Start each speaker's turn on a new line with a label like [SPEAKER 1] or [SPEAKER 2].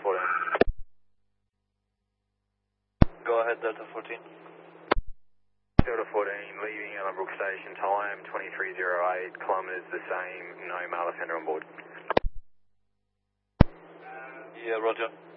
[SPEAKER 1] 14. Go ahead, Delta 14.
[SPEAKER 2] Delta 14, leaving Ellenbrook Station, time 2308, kilometres the same, no male offender on board.
[SPEAKER 1] Yeah, roger.